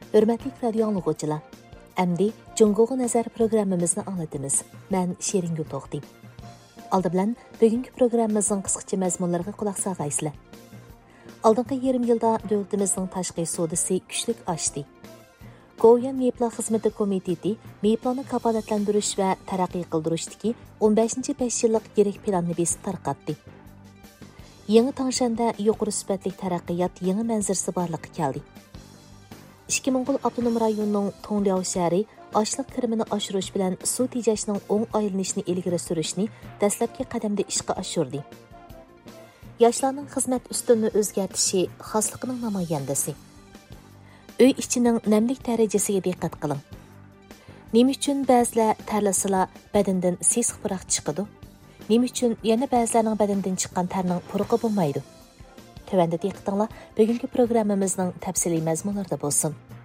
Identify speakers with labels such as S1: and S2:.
S1: Hörmətli radio anlıqçılar, əmdi Cungoğa nəzər proqramımızı anlatımız. Mən Şeringül Toxtayım. Aldı bilan bugünkü proqramımızın qısqacha məzmunlarına qulaq sağaysızlar. Aldınqı yarım yılda dövlətimizin tashqi sodisi kuchlik oshdi. Go'yan Meyiplar Xizmati Komiteti Meyiplarni kafolatlantirish va taraqqiy qildirishdagi 15-5 yillik yirik planni besib tarqatdi. Yangi Tangshan'da yuqori sifatli taraqqiyot yangi manzarasi borliqqa keldi. İşki Moğol Abdunum rayonining Tongliao shahri ochliq kirimini oshirish bilan suv tejashning o'ng aylanishini ilgari surishni dastlabki qadamda ishga oshirdi. Yoshlarning xizmat ustunini o'zgartishi xosliqining namoyandasi. Uy ichining namlik darajasiga diqqat qiling. Nima uchun ba'zilar tarlasila badandan sesiq puroq chiqadi? Nima uchun yana ba'zilarning badandan chiqqan tarning puruqi bo'lmaydi? Tövəndə diqqətinizlər bugünkü proqramımızın təfsili məzmunlarında bolsun.